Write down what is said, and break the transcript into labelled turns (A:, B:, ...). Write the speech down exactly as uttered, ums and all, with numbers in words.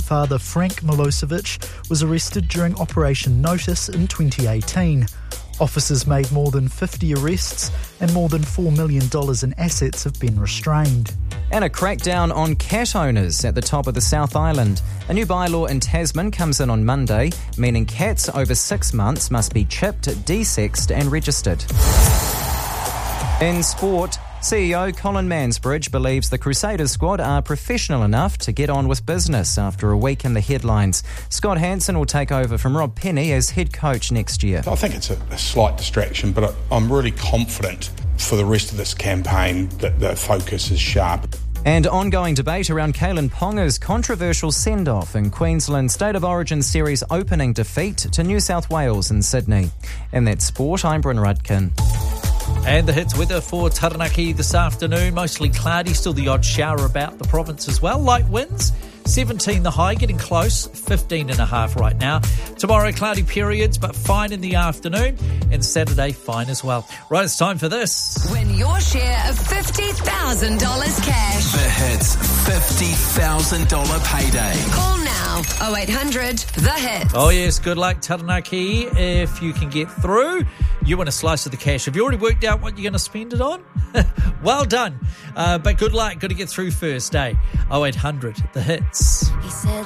A: father Frank Milosevic was arrested during Operation Notice in twenty eighteen. Officers made more than fifty arrests and more than four million dollars in assets have been restrained.
B: And a crackdown on cat owners at the top of the South Island. A new bylaw in Tasman comes in on Monday, meaning cats over six months must be chipped, desexed and registered. In sport, C E O Colin Mansbridge believes the Crusaders squad are professional enough to get on with business after a week in the headlines. Scott Hansen will take over from Rob Penny as head coach next year.
C: I think it's a, a slight distraction, but I, I'm really confident for the rest of this campaign that the focus is sharp.
B: And ongoing debate around Kalen Ponga's controversial send-off in Queensland's State of Origin Series opening defeat to New South Wales in Sydney. In that sport, I'm Bryn Rudkin.
D: And the hits weather for Taranaki this afternoon. Mostly cloudy, still the odd shower about the province as well. Light winds, seventeen the high, getting close, fifteen and a half right now. Tomorrow, cloudy periods, but fine in the afternoon. And Saturday, fine as well. Right, it's time for this.
E: Win your share of fifty thousand dollars cash.
F: The Hits fifty thousand dollars payday.
E: Call now, oh eight hundred, the hits.
D: Oh yes, good luck Taranaki if you can get through. You want a slice of the cash. Have you already worked out what you're going to spend it on? Well done. Uh, but good luck. Got to get through first, eh? oh eight hundred, the hits.
E: He said